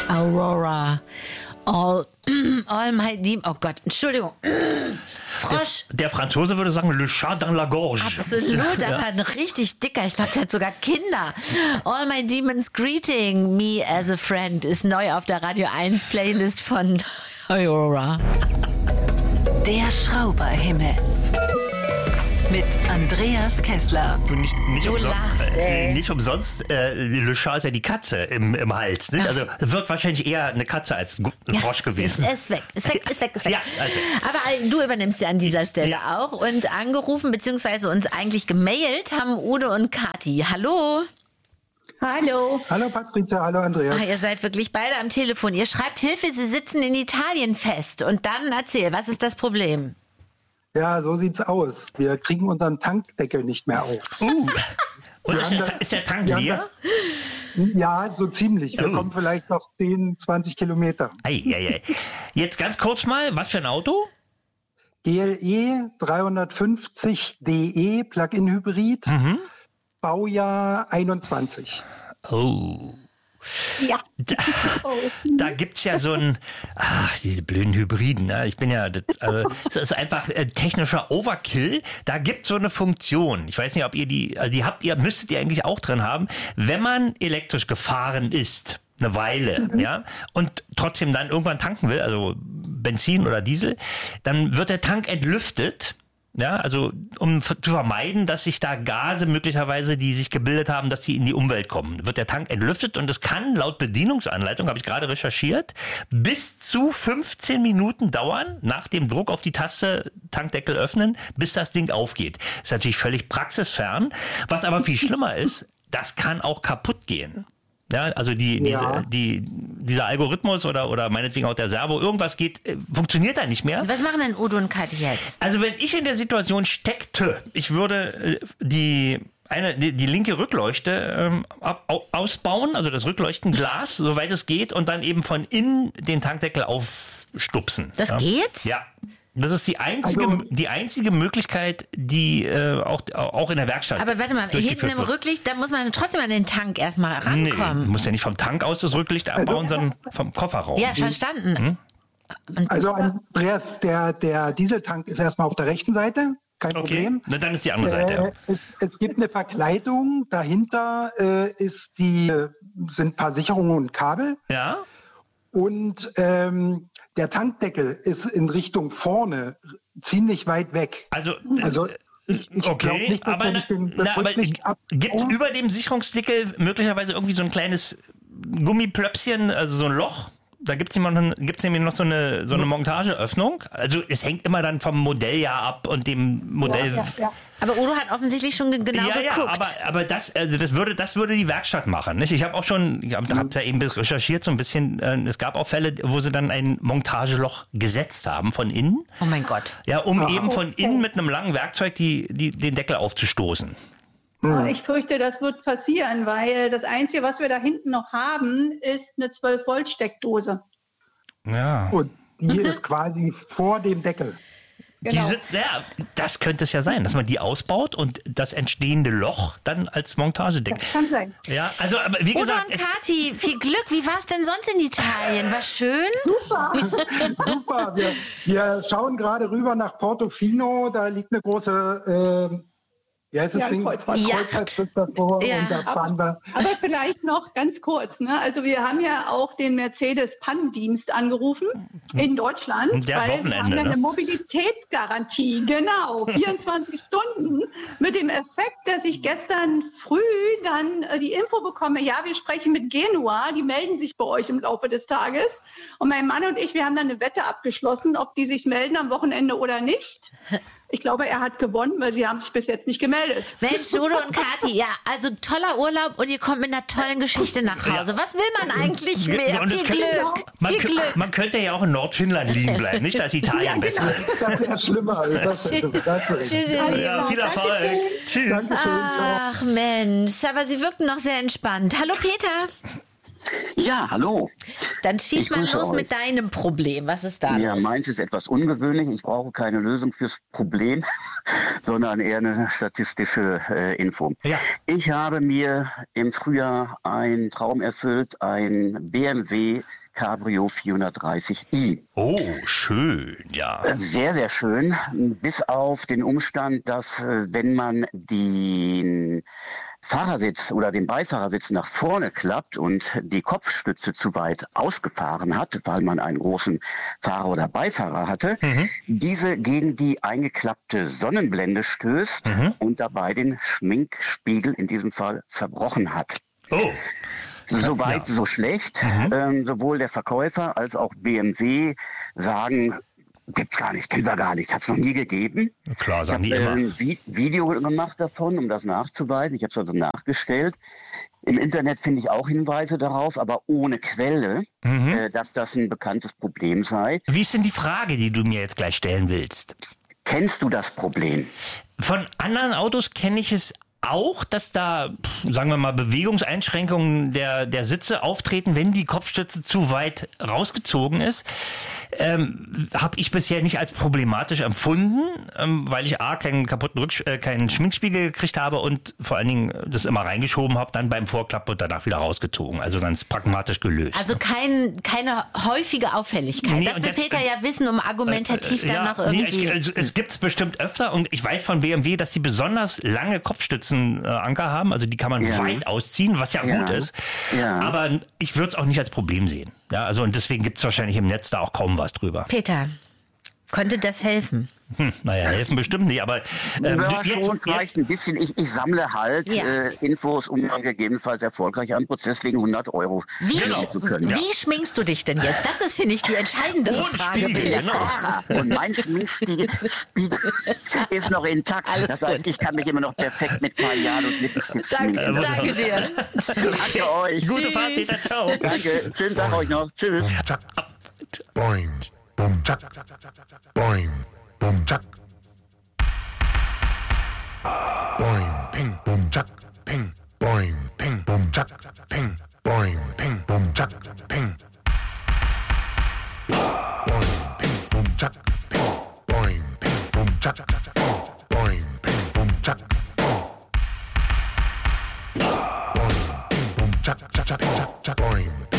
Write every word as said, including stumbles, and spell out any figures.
Aurora. All, all my deep. Oh Gott, Entschuldigung. Frosch. Der, der Franzose würde sagen, le chat dans la gorge. Absolut, aber ein richtig dicker. Ich glaube, der hat sogar Kinder. All my demons greeting me as a friend ist neu auf der Radio eins Playlist von Aurora. Der Schrauberhimmel. Mit Andreas Kessler. Und nicht, nicht, Du umsonst, lachst, äh, ey. nicht umsonst, äh, Le Chat ist ja die Katze im, im Hals. Nicht? Also wird wahrscheinlich eher eine Katze als ein Ja, Frosch gewesen. Ist, ist weg, ist weg, ist weg, ist weg. Ja, also. Aber äh, du übernimmst ja an dieser Stelle Ja. auch und angerufen bzw. uns eigentlich gemailt haben Udo und Kathi. Hallo. Hallo. Hallo Patricia, hallo Andreas. Ach, ihr seid wirklich beide am Telefon. Ihr schreibt Hilfe, Sie sitzen in Italien fest. Und dann erzähl, was ist das Problem? Ja, so sieht's aus. Wir kriegen unseren Tankdeckel nicht mehr auf. Uh. Und Wir ist haben der, da- ist der Tank wir haben leer? Ja, so ziemlich. Wir Oh. kommen vielleicht noch zehn, zwanzig Kilometer. Ei, ei, ei. Jetzt ganz kurz mal, was für ein Auto? G L E dreihundertfünfzig D E Plug-in-Hybrid, Mhm. Baujahr einundzwanzig. Oh. Ja. Da, da gibt's ja so ein, ach, diese blöden Hybriden, ne? Ich bin ja, das, also, das ist einfach äh, technischer Overkill. Da gibt's so eine Funktion. Ich weiß nicht, ob ihr die, also die habt ihr, müsstet ihr eigentlich auch drin haben, wenn man elektrisch gefahren ist, eine Weile, ja, und trotzdem dann irgendwann tanken will, also Benzin oder Diesel, dann wird der Tank entlüftet. Ja, also um f- zu vermeiden, dass sich da Gase möglicherweise, die sich gebildet haben, dass die in die Umwelt kommen, wird der Tank entlüftet und es kann laut Bedienungsanleitung, habe ich gerade recherchiert, bis zu fünfzehn Minuten dauern nach dem Druck auf die Taste Tankdeckel öffnen, bis das Ding aufgeht. Ist natürlich völlig praxisfern. Was aber viel schlimmer ist, das kann auch kaputt gehen. Ja, also die, diese, Ja. die, dieser Algorithmus oder, oder meinetwegen auch der Servo, irgendwas geht, äh, funktioniert da nicht mehr. Was machen denn Udo und Kathi jetzt? Also wenn ich in der Situation steckte, ich würde äh, die eine die, die linke Rückleuchte ähm, ab, au, ausbauen, also das Rückleuchtenglas, soweit es geht, und dann eben von innen den Tankdeckel aufstupsen. Das ja. geht? Ja. Das ist die einzige, Also- die einzige Möglichkeit, die äh, auch, auch in der Werkstatt Aber warte mal, hinten durchgeführt im wird. Rücklicht, da muss man trotzdem an den Tank erstmal Nee, du rankommen. musst ja nicht vom Tank aus das Rücklicht abbauen, sondern vom Kofferraum. Ja, verstanden. Und Also Andreas, der, der Dieseltank ist erstmal auf der rechten Seite, kein Okay, Problem. na, dann ist die andere Seite. Äh, es, es gibt eine Verkleidung, dahinter äh, ist die, äh, sind ein paar Sicherungen und Kabel. Ja? Und ähm, der Tankdeckel ist in Richtung vorne ziemlich weit weg. Also, Also äh, ich, ich glaub okay, nicht, dass aber, wenn ich den na, aber Rücklicht abbaue- gibt über dem Sicherungsdeckel möglicherweise irgendwie so ein kleines Gummiplöpschen, also so ein Loch? Da gibt's nämlich, gibt's nämlich noch so eine, so eine Montageöffnung. Also es hängt immer dann vom Modelljahr ab und dem Modell. Ja, ja. Aber Udo hat offensichtlich schon ge- genau ja, ja, geguckt. aber, aber das, also das würde, das würde die Werkstatt machen, nicht? Ich habe auch schon, ich habe es ja eben recherchiert so ein bisschen. Äh, es gab auch Fälle, wo sie dann ein Montageloch gesetzt haben von innen. Oh mein Gott. Ja, um eben von innen mit einem langen Werkzeug die, die, den Deckel aufzustoßen. Ich fürchte, das wird passieren, weil das Einzige, was wir da hinten noch haben, ist eine zwölf Volt Steckdose. Ja. Und die ist quasi vor dem Deckel. Die Genau. sitzt, ja, das könnte es ja sein, dass man die ausbaut und das entstehende Loch dann als Montagedeckel. Das kann sein. Ja, also, aber wie Udo gesagt, und es, Kathi, viel Glück. Wie war es denn sonst in Italien? War schön? Super, wir, wir schauen gerade rüber nach Portofino, da liegt eine große, äh, wie heißt das Ja, ein Ding? Kreuzfahrt. Kreuzfahrt ist davor Ja. und da fahren wir. Aber vielleicht noch ganz kurz. Ne? Also wir haben ja auch den Mercedes-Pannendienst angerufen in Deutschland, Der weil wir Wochenende, haben ja ne? eine Mobilitätsgarantie, genau, vierundzwanzig Stunden, mit dem Effekt, dass ich gestern früh dann äh, die Info bekomme, ja, wir sprechen mit Genua, die melden sich bei euch im Laufe des Tages. Und mein Mann und ich, wir haben dann eine Wette abgeschlossen, ob die sich melden am Wochenende oder nicht. Ich glaube, er hat gewonnen, weil sie haben sich bis jetzt nicht gemeldet. Mensch, Udo und Kathi, ja, also toller Urlaub und ihr kommt mit einer tollen Geschichte nach Hause. Was will man eigentlich mehr? Und es Viel könnte- Glück, man, viel kö- Glück. man könnte ja auch in Nordfinnland liegen bleiben, nicht? Da ist Italien besser. Das wäre schlimmer. Das, das, das, Tschüss, ihr Lieben. Ja, viel Erfolg. Tschüss. Ach Mensch, aber Sie wirkten noch sehr entspannt. Hallo Peter. Ja, hallo. Dann schieß Ich mal grüße los euch. mit deinem Problem. Was ist da Ja, los? meins ist etwas ungewöhnlich. Ich brauche keine Lösung fürs Problem, sondern eher eine statistische äh, Info. Ja. Ich habe mir im Frühjahr einen Traum erfüllt, ein B M W Cabrio vierhundertdreißig i. Oh, schön, ja. Sehr, sehr schön, bis auf den Umstand, dass äh, wenn man den Fahrersitz oder den Beifahrersitz nach vorne klappt und die Kopfstütze zu weit ausgefahren hat, weil man einen großen Fahrer oder Beifahrer hatte, Mhm. diese gegen die eingeklappte Sonnenblende stößt Mhm. und dabei den Schminkspiegel in diesem Fall zerbrochen hat. Oh, Soweit, Ja. so schlecht. Mhm. Ähm, sowohl der Verkäufer als auch B M W sagen, gibt's gar nicht, kennen wir gar nicht, hat's noch nie gegeben. klar, Ich sagen habe die immer. ein Vi- Video gemacht davon, um das nachzuweisen. Ich habe es also nachgestellt. Im Internet finde ich auch Hinweise darauf, aber ohne Quelle, Mhm. äh, dass das ein bekanntes Problem sei. Wie ist denn die Frage, die du mir jetzt gleich stellen willst? Kennst du das Problem? Von anderen Autos kenne ich es auch, dass da, pff, sagen wir mal, Bewegungseinschränkungen der, der Sitze auftreten, wenn die Kopfstütze zu weit rausgezogen ist. Ähm, habe ich bisher nicht als problematisch empfunden, ähm, weil ich A, keinen kaputten Rücks äh, keinen Schminkspiegel gekriegt habe und vor allen Dingen das immer reingeschoben habe, dann beim Vorklappen und danach wieder rausgezogen. Also ganz pragmatisch gelöst. Also kein, keine häufige Auffälligkeit. Nee, das und will das- Peter ja wissen, um argumentativ Äh, dann ja, noch nee, irgendwie... ich, also, es gibt es bestimmt öfter und ich weiß von B M W, dass sie besonders lange Kopfstützenanker äh, haben. Also die kann man Ja. weit ausziehen, was ja, Ja. gut ist. Ja. Aber ich würde es auch nicht als Problem sehen. Ja, also und deswegen gibt es wahrscheinlich im Netz da auch kaum was drüber. Peter, konnte das helfen? Hm, naja, helfen bestimmt nicht, aber ähm, Ja, du- jetzt, schon vielleicht ein bisschen. Ich, ich sammle halt Ja. äh, Infos, um dann gegebenenfalls erfolgreich einen Prozess wegen hundert Euro Wie, gewinnen zu können. wie schminkst du dich denn jetzt? Das ist, finde ich, die entscheidendere Ohne Frage. Spiegel, Peter. genau. Ah, und mein Schminkspiegel Spiegel ist noch intakt. Alles das heißt, gut. ich kann mich immer noch perfekt mit Kajal und Lippenstift Danke, schminken. danke dir. Danke euch. Gute Tschüss. Fahrt, Peter, ciao. Danke. Schönen Tag euch noch. Tschüss. Boing, boom, chuck, boing, boom, chuck. Boing, ping, boom, chuck, ping, boing, ping, boom, chuck, ping, boing, ping, boom, chuck, ping. Boing, ping, boom, chuck, ping, boing, ping, boom, chuck, ping, boing, ping, boom, chuck, ping. Boing, ping, boom, chuck, chuck, chuck, chuck, chuck, boing, ping.